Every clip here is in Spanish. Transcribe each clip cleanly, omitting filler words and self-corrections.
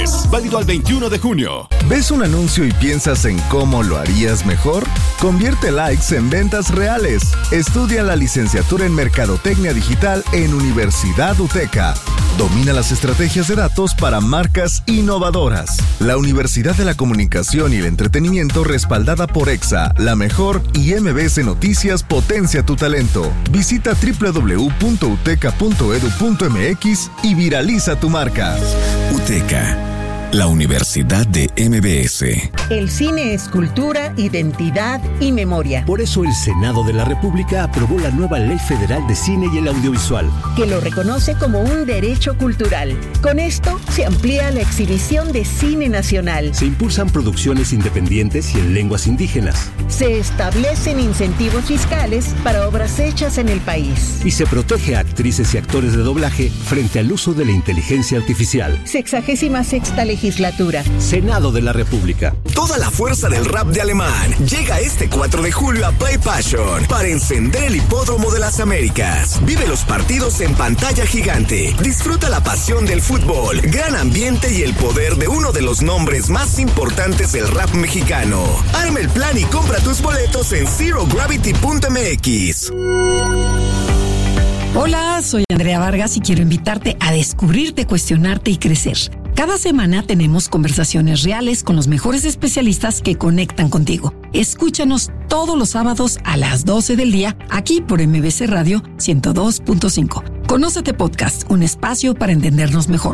Válido al 21 de junio. ¿Ves un anuncio y piensas en cómo lo harías mejor? Convierte likes en ventas reales. Estudia la licenciatura en Mercadotecnia Digital en Universidad UTECA. Domina las estrategias de datos para marcas innovadoras. La Universidad de la Comunicación y el Entretenimiento respaldada por EXA, La Mejor y MBS Noticias potencia tu talento. Visita www.uteca.edu.mx y viraliza tu marca. UTECA, la Universidad de MBS. El cine es cultura, identidad y memoria. Por eso el Senado de la República aprobó la nueva Ley Federal de Cine y el Audiovisual, que lo reconoce como un derecho cultural. Con esto se amplía la exhibición de cine nacional. Se impulsan producciones independientes y en lenguas indígenas. Se establecen incentivos fiscales para obras hechas en el país. Y se protege a actrices y actores de doblaje frente al uso de la inteligencia artificial. 66ª legislatura. Senado de la República. Toda la fuerza del rap de Alemán llega este 4 de julio a Play Passion para encender el Hipódromo de las Américas. Vive los partidos en pantalla gigante. Disfruta la pasión del fútbol, gran ambiente y el poder de uno de los nombres más importantes del rap mexicano. Arma el plan y compra tus boletos en zerogravity.mx. Hola, soy Andrea Vargas y quiero invitarte a descubrirte, cuestionarte y crecer. Cada semana tenemos conversaciones reales con los mejores especialistas que conectan contigo. Escúchanos todos los sábados a las 12 del día, aquí por MBC Radio 102.5. Conócete Podcast, un espacio para entendernos mejor.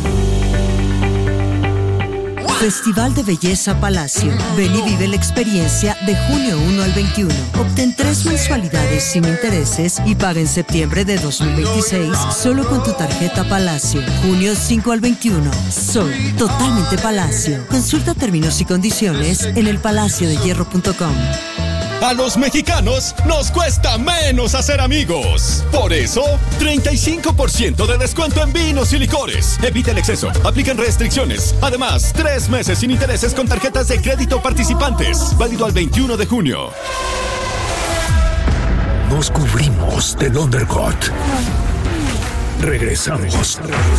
Festival de Belleza Palacio. Ven y vive la experiencia de junio 1 al 21. Obtén 3 mensualidades sin intereses y paga en septiembre de 2026 solo con tu tarjeta Palacio. Junio 5 al 21. Soy totalmente Palacio. Consulta términos y condiciones en elpalaciodehierro.com. A los mexicanos nos cuesta menos hacer amigos. Por eso, 35% de descuento en vinos y licores. Evita el exceso. Aplican restricciones. Además, 3 meses sin intereses con tarjetas de crédito participantes. Válido al 21 de junio. Nos cubrimos del undercut. Regresamos.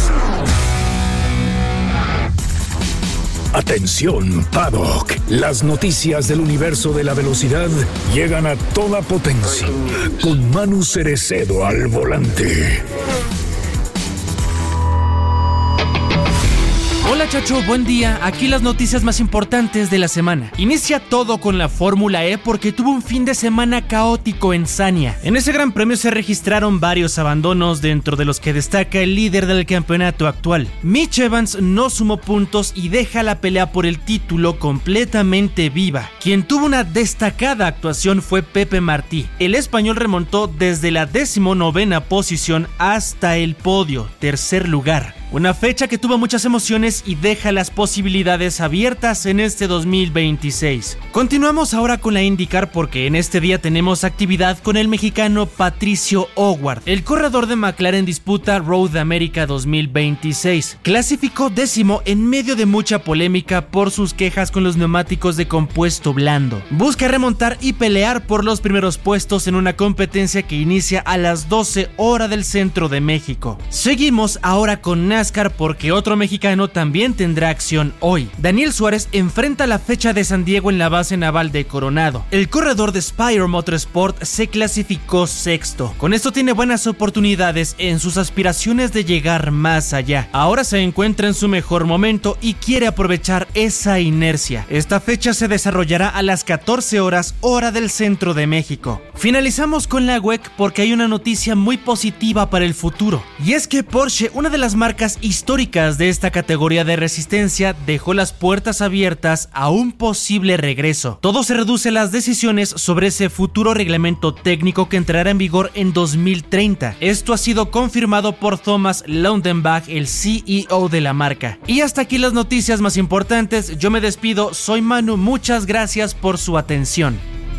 Atención, Paddock. Las noticias del universo de la velocidad llegan a toda potencia con Manu Cerecedo al volante. Hola Chacho, buen día. Aquí las noticias más importantes de la semana. Inicia todo con la Fórmula E porque tuvo un fin de semana caótico en Sanya. En ese gran premio se registraron varios abandonos, dentro de los que destaca el líder del campeonato actual. Mitch Evans no sumó puntos y deja la pelea por el título completamente viva. Quien tuvo una destacada actuación fue Pepe Martí. El español remontó desde la 19ª posición hasta el podio, tercer lugar. Una fecha que tuvo muchas emociones y deja las posibilidades abiertas en este 2026. Continuamos ahora con la IndyCar porque en este día tenemos actividad con el mexicano Patricio O'Ward. El corredor de McLaren disputa Road America 2026. Clasificó 10º en medio de mucha polémica por sus quejas con los neumáticos de compuesto blando. Busca remontar y pelear por los primeros puestos en una competencia que inicia a las 12 horas del centro de México. Seguimos ahora con NASCAR porque otro mexicano también tendrá acción hoy. Daniel Suárez enfrenta la fecha de San Diego en la base naval de Coronado. El corredor de Spire Motorsport se clasificó sexto. Con esto tiene buenas oportunidades en sus aspiraciones de llegar más allá. Ahora se encuentra en su mejor momento y quiere aprovechar esa inercia. Esta fecha se desarrollará a las 14 horas hora del centro de México. Finalizamos con la WEC porque hay una noticia muy positiva para el futuro. Y es que Porsche, una de las marcas históricas de esta categoría de resistencia, dejó las puertas abiertas a un posible regreso. Todo se reduce a las decisiones sobre ese futuro reglamento técnico que entrará en vigor en 2030. Esto ha sido confirmado por Thomas Laundenbach, el CEO de la marca. Y hasta aquí las noticias más importantes. Yo me despido, soy Manu, muchas gracias por su atención.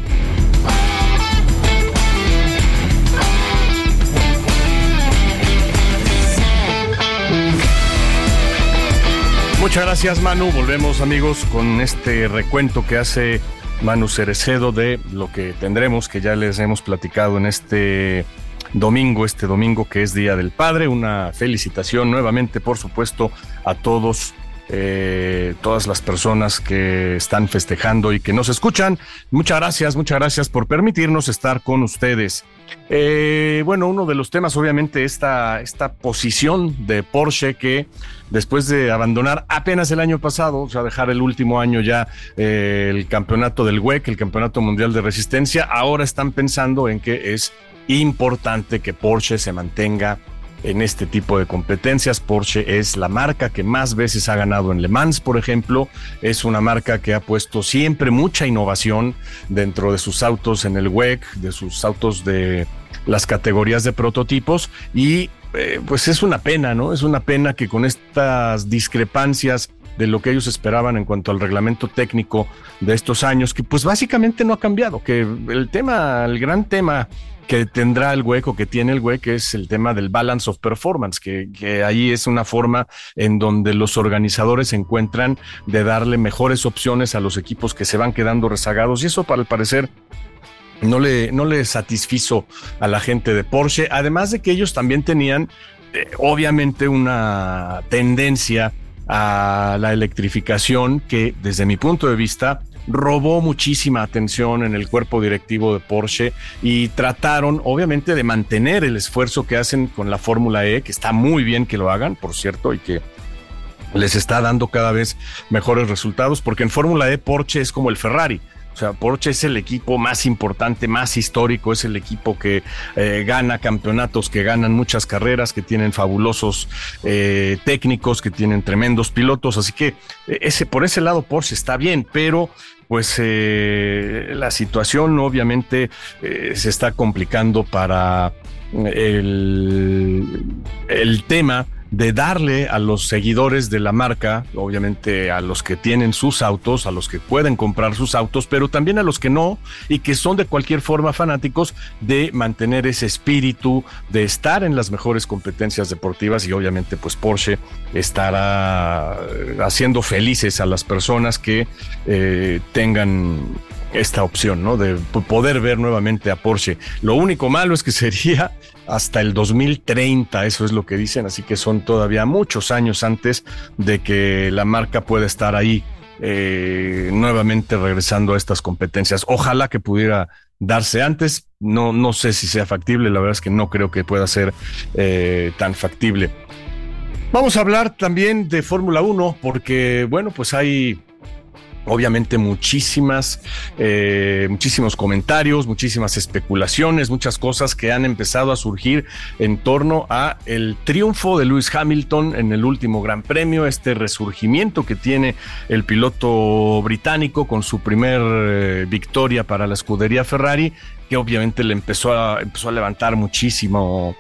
Muchas gracias, Manu. Volvemos, amigos, con este recuento que hace Manu Cerecedo de lo que tendremos, que ya les hemos platicado en este domingo que es Día del Padre. Una felicitación nuevamente, por supuesto, a todos todas las personas que están festejando y que nos escuchan. Muchas gracias por permitirnos estar con ustedes. Bueno, uno de los temas, obviamente, esta posición de Porsche, que después de abandonar apenas el año pasado, o sea, dejar el último año ya el campeonato del WEC, el campeonato mundial de resistencia, ahora están pensando en que es importante que Porsche se mantenga en este tipo de competencias. Porsche es la marca que más veces ha ganado en Le Mans, por ejemplo. Es una marca que ha puesto siempre mucha innovación dentro de sus autos en el WEC, de sus autos de las categorías de prototipos, y pues es una pena, ¿no? Es una pena que con estas discrepancias de lo que ellos esperaban en cuanto al reglamento técnico de estos años, que pues básicamente no ha cambiado, que el gran tema que tendrá el WEC, o que tiene el WEC, es el tema del balance of performance, que ahí es una forma en donde los organizadores se encuentran de darle mejores opciones a los equipos que se van quedando rezagados, y eso, para el parecer, no le satisfizo a la gente de Porsche, además de que ellos también tenían obviamente una tendencia a la electrificación que, desde mi punto de vista, robó muchísima atención en el cuerpo directivo de Porsche, y trataron obviamente de mantener el esfuerzo que hacen con la Fórmula E, que está muy bien que lo hagan, por cierto, y que les está dando cada vez mejores resultados, porque en Fórmula E Porsche es como el Ferrari. O sea, Porsche es el equipo más importante, más histórico, es el equipo que gana campeonatos, que ganan muchas carreras, que tienen fabulosos técnicos, que tienen tremendos pilotos, así que por ese lado Porsche está bien, pero pues la situación obviamente se está complicando para el tema de darle a los seguidores de la marca, obviamente a los que tienen sus autos, a los que pueden comprar sus autos, pero también a los que no, y que son de cualquier forma fanáticos, de mantener ese espíritu de estar en las mejores competencias deportivas. Y obviamente pues Porsche estará haciendo felices a las personas que tengan esta opción, ¿no? De poder ver nuevamente a Porsche. Lo único malo es que sería hasta el 2030, eso es lo que dicen, así que son todavía muchos años antes de que la marca pueda estar ahí nuevamente regresando a estas competencias. Ojalá que pudiera darse antes, no sé si sea factible, la verdad es que no creo que pueda ser tan factible. Vamos a hablar también de Fórmula 1, porque bueno, pues hay obviamente muchísimos comentarios, muchísimas especulaciones, muchas cosas que han empezado a surgir en torno a el triunfo de Lewis Hamilton en el último Gran Premio, este resurgimiento que tiene el piloto británico con su primer victoria para la escudería Ferrari, que obviamente le empezó a levantar muchísimo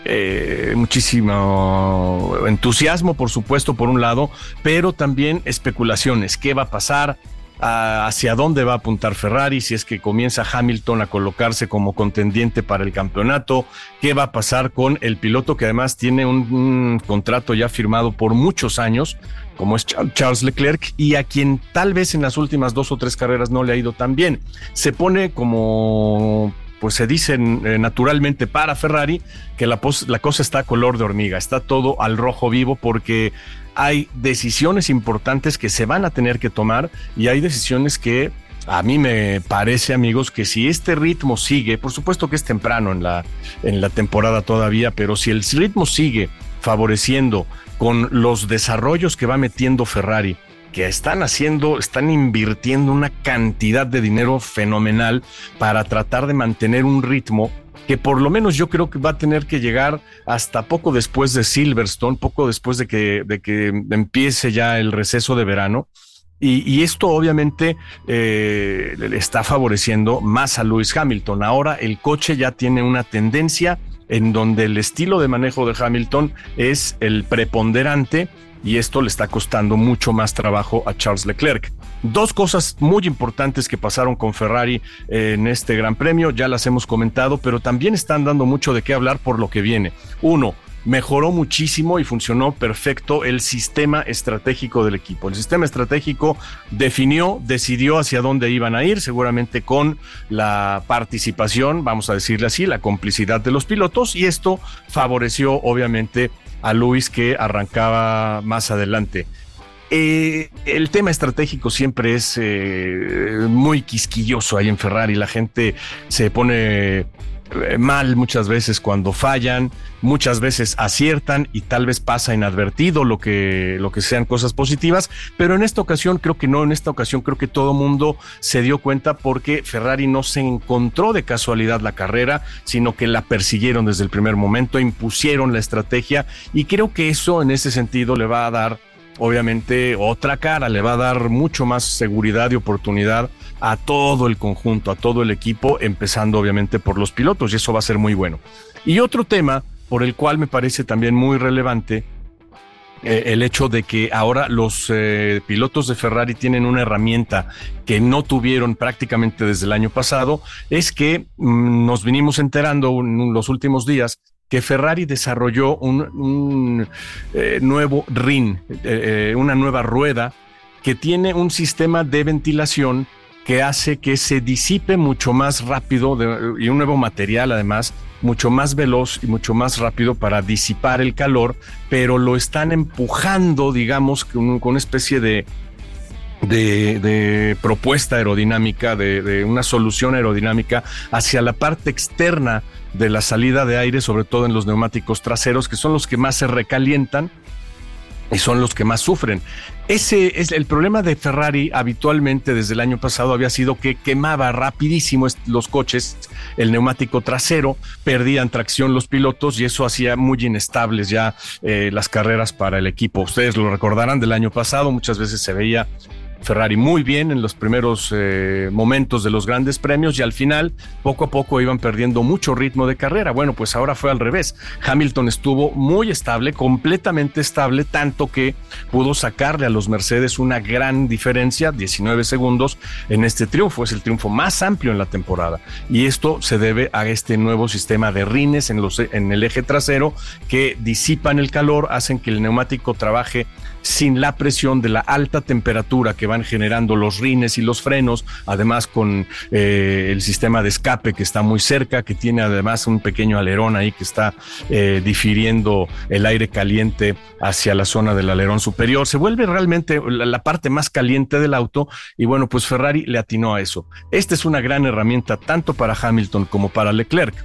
entusiasmo, por supuesto, por un lado, pero también especulaciones. ¿Qué va a pasar? ¿Hacia dónde va a apuntar Ferrari? Si es que comienza Hamilton a colocarse como contendiente para el campeonato, ¿qué va a pasar con el piloto que además tiene un contrato ya firmado por muchos años, como es Charles Leclerc, y a quien tal vez en las últimas 2 o 3 carreras no le ha ido tan bien? Se pone como, pues se dice naturalmente para Ferrari, que la cosa está a color de hormiga, está todo al rojo vivo, porque hay decisiones importantes que se van a tener que tomar, y hay decisiones que a mí me parece, amigos, que si este ritmo sigue, por supuesto que es temprano en la temporada todavía, pero si el ritmo sigue favoreciendo con los desarrollos que va metiendo Ferrari, que están invirtiendo una cantidad de dinero fenomenal para tratar de mantener un ritmo que por lo menos yo creo que va a tener que llegar hasta poco después de Silverstone, poco después de que empiece ya el receso de verano. Y esto obviamente le está favoreciendo más a Lewis Hamilton. Ahora el coche ya tiene una tendencia en donde el estilo de manejo de Hamilton es el preponderante, y esto le está costando mucho más trabajo a Charles Leclerc. 2 cosas muy importantes que pasaron con Ferrari en este Gran Premio, ya las hemos comentado, pero también están dando mucho de qué hablar por lo que viene. 1, mejoró muchísimo y funcionó perfecto el sistema estratégico del equipo. El sistema estratégico decidió hacia dónde iban a ir, seguramente con la participación, vamos a decirle así, la complicidad de los pilotos, y esto favoreció obviamente a Lewis, que arrancaba más adelante. El tema estratégico siempre es muy quisquilloso ahí en Ferrari. La gente se pone mal muchas veces cuando fallan, muchas veces aciertan y tal vez pasa inadvertido lo que sean cosas positivas, pero en esta ocasión creo que no, en esta ocasión creo que todo mundo se dio cuenta porque Ferrari no se encontró de casualidad la carrera, sino que la persiguieron desde el primer momento, impusieron la estrategia y creo que eso en ese sentido le va a dar obviamente otra cara, le va a dar mucho más seguridad y oportunidad a todo el conjunto, a todo el equipo, empezando obviamente por los pilotos, y eso va a ser muy bueno. Y otro tema por el cual me parece también muy relevante el hecho de que ahora los pilotos de Ferrari tienen una herramienta que no tuvieron prácticamente desde el año pasado, es que nos vinimos enterando en los últimos días que Ferrari desarrolló un nuevo ring, una nueva rueda que tiene un sistema de ventilación que hace que se disipe mucho más rápido y un nuevo material además, mucho más veloz y mucho más rápido para disipar el calor, pero lo están empujando, digamos, con una especie de propuesta aerodinámica, de una solución aerodinámica hacia la parte externa de la salida de aire, sobre todo en los neumáticos traseros, que son los que más se recalientan y son los que más sufren. Ese es el problema de Ferrari. Habitualmente desde el año pasado había sido que quemaba rapidísimo los coches, el neumático trasero, perdían tracción los pilotos y eso hacía muy inestables ya las carreras para el equipo. Ustedes lo recordarán del año pasado, muchas veces se veía Ferrari muy bien en los primeros momentos de los grandes premios y al final poco a poco iban perdiendo mucho ritmo de carrera. Bueno, pues ahora fue al revés. Hamilton estuvo muy estable, completamente estable, tanto que pudo sacarle a los Mercedes una gran diferencia, 19 segundos en este triunfo. Es el triunfo más amplio en la temporada y esto se debe a este nuevo sistema de rines en el eje trasero que disipan el calor, hacen que el neumático trabaje sin la presión de la alta temperatura que van generando los rines y los frenos, además con el sistema de escape que está muy cerca, que tiene además un pequeño alerón ahí que está difiriendo el aire caliente hacia la zona del alerón superior. Se vuelve realmente la parte más caliente del auto y bueno, pues Ferrari le atinó a eso. Esta es una gran herramienta tanto para Hamilton como para Leclerc.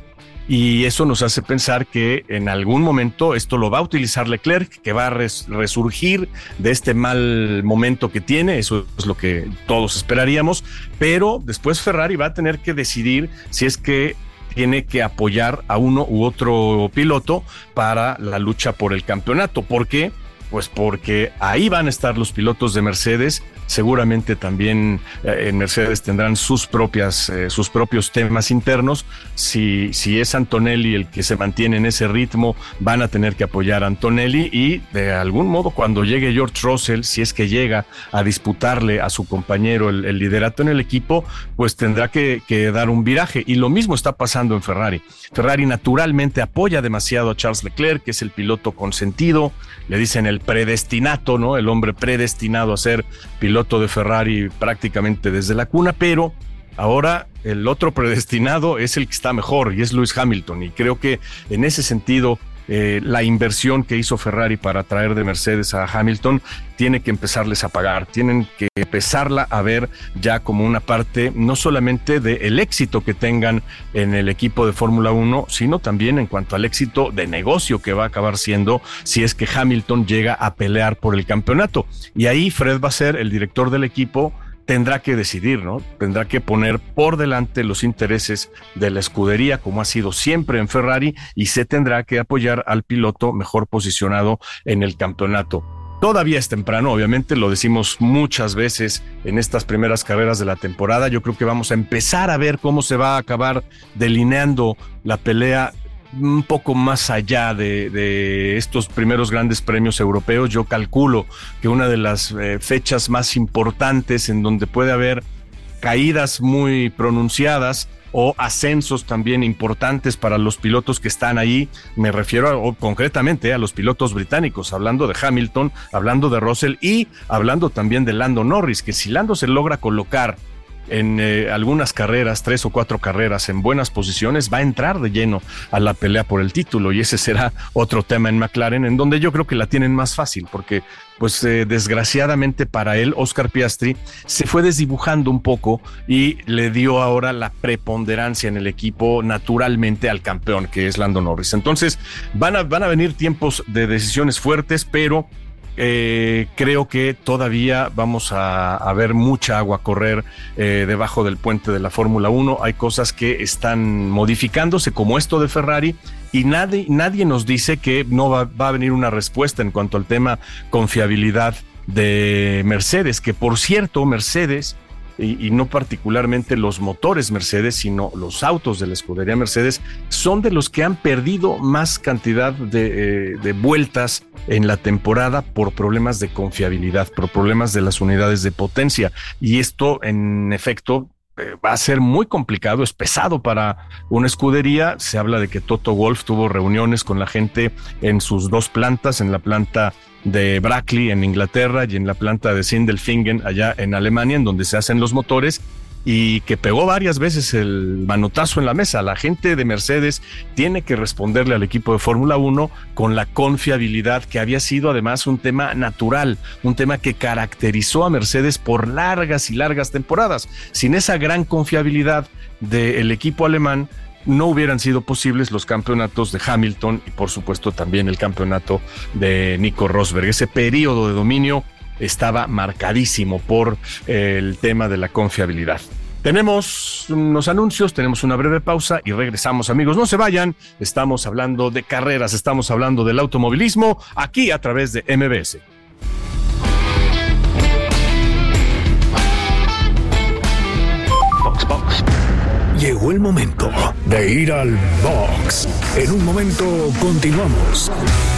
Y eso nos hace pensar que en algún momento esto lo va a utilizar Leclerc, que va a resurgir de este mal momento que tiene, eso es lo que todos esperaríamos, pero después Ferrari va a tener que decidir si es que tiene que apoyar a uno u otro piloto para la lucha por el campeonato. ¿Por qué? Pues porque ahí van a estar los pilotos de Mercedes. Seguramente también en Mercedes tendrán sus propios temas internos. Si es Antonelli el que se mantiene en ese ritmo, van a tener que apoyar a Antonelli y de algún modo cuando llegue George Russell, si es que llega a disputarle a su compañero el liderato en el equipo, pues tendrá que dar un viraje. Y lo mismo está pasando en Ferrari. Ferrari naturalmente apoya demasiado a Charles Leclerc, que es el piloto consentido, le dicen el predestinato, ¿no? El hombre predestinado a ser piloto de Ferrari prácticamente desde la cuna, pero ahora el otro predestinado es el que está mejor y es Lewis Hamilton, y creo que en ese sentido la inversión que hizo Ferrari para traer de Mercedes a Hamilton tiene que empezarles a pagar, tienen que empezarla a ver ya como una parte no solamente del éxito que tengan en el equipo de Fórmula 1, sino también en cuanto al éxito de negocio que va a acabar siendo si es que Hamilton llega a pelear por el campeonato. Y ahí Fred Vasseur, el director del equipo, tendrá que decidir, ¿no? Tendrá que poner por delante los intereses de la escudería, como ha sido siempre en Ferrari, y se tendrá que apoyar al piloto mejor posicionado en el campeonato. Todavía es temprano, obviamente, lo decimos muchas veces en estas primeras carreras de la temporada. Yo creo que vamos a empezar a ver cómo se va a acabar delineando la pelea un poco más allá de estos primeros grandes premios europeos. Yo calculo que una de las fechas más importantes en donde puede haber caídas muy pronunciadas o ascensos también importantes para los pilotos que están ahí, me refiero concretamente a los pilotos británicos, hablando de Hamilton, hablando de Russell y hablando también de Lando Norris, que si Lando se logra colocar en algunas carreras, 3 o 4 carreras en buenas posiciones, va a entrar de lleno a la pelea por el título, y ese será otro tema en McLaren, en donde yo creo que la tienen más fácil, porque pues desgraciadamente para él, Oscar Piastri se fue desdibujando un poco y le dio ahora la preponderancia en el equipo naturalmente al campeón, que es Lando Norris. Entonces van a venir tiempos de decisiones fuertes, pero creo que todavía vamos a ver mucha agua correr debajo del puente de la Fórmula 1. Hay cosas que están modificándose, como esto de Ferrari, y nadie nos dice que no va a venir una respuesta en cuanto al tema confiabilidad de Mercedes, que por cierto, Mercedes, y no particularmente los motores Mercedes, sino los autos de la escudería Mercedes, son de los que han perdido más cantidad de vueltas en la temporada por problemas de confiabilidad, por problemas de las unidades de potencia. Y esto, en efecto, va a ser muy complicado, es pesado para una escudería. Se habla de que Toto Wolff tuvo reuniones con la gente en sus dos plantas, en la planta de Brackley en Inglaterra y en la planta de Sindelfingen allá en Alemania, en donde se hacen los motores, y que pegó varias veces el manotazo en la mesa. La gente de Mercedes tiene que responderle al equipo de Fórmula 1 con la confiabilidad, que había sido además un tema natural, un tema que caracterizó a Mercedes por largas y largas temporadas. Sin esa gran confiabilidad del equipo alemán, no hubieran sido posibles los campeonatos de Hamilton y por supuesto también el campeonato de Nico Rosberg. Ese periodo de dominio estaba marcadísimo por el tema de la confiabilidad. Tenemos unos anuncios, tenemos una breve pausa y regresamos, amigos. No se vayan, estamos hablando de carreras, estamos hablando del automovilismo aquí a través de MBS. Llegó el momento de ir al box. En un momento continuamos.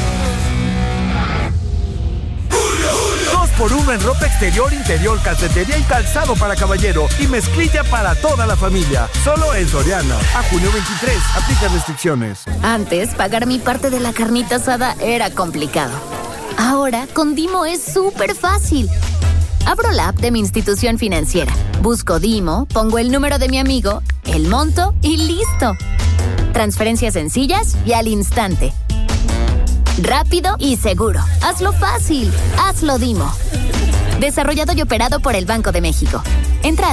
2x1 en ropa exterior, interior, calcetería y calzado para caballero y mezclilla para toda la familia. Solo en Soriana. A junio 23. Aplica restricciones. Antes, pagar mi parte de la carnita asada era complicado. Ahora, con Dimo es súper fácil. Abro la app de mi institución financiera, busco Dimo, pongo el número de mi amigo, el monto y ¡listo! Transferencias sencillas y al instante. Rápido y seguro. Hazlo fácil. Hazlo Dimo. Desarrollado y operado por el Banco de México. Entra a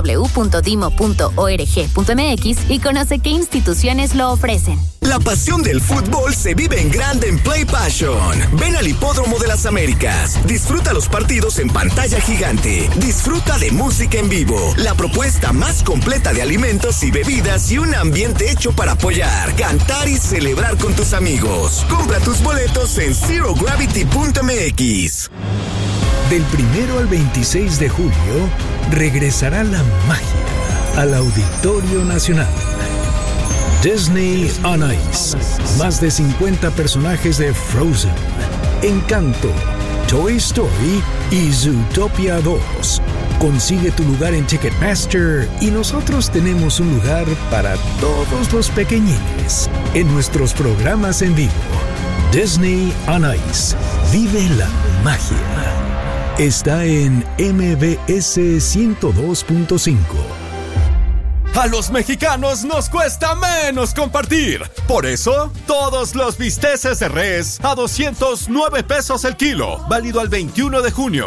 www.dimo.org.mx y conoce qué instituciones lo ofrecen. La pasión del fútbol se vive en grande en Play Passion. Ven al Hipódromo de las Américas. Disfruta los partidos en pantalla gigante. Disfruta de música en vivo. La propuesta más completa de alimentos y bebidas y un ambiente hecho para apoyar, cantar y celebrar con tus amigos. Compra tus boletos en ZeroGravity.mx. Del 1 al 26 de julio regresará la magia al Auditorio Nacional. Disney on Ice. Más de 50 personajes de Frozen, Encanto, Toy Story y Zootopia 2. Consigue tu lugar en Ticketmaster y nosotros tenemos un lugar para todos los pequeñines en nuestros programas en vivo. Disney on Ice. Vive la magia. Está en MBS 102.5. A los mexicanos nos cuesta menos compartir. Por eso, todos los bisteces de res a 209 pesos el kilo. Válido al 21 de junio.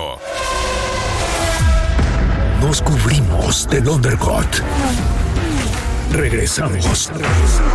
Nos cubrimos del undercut. Regresamos.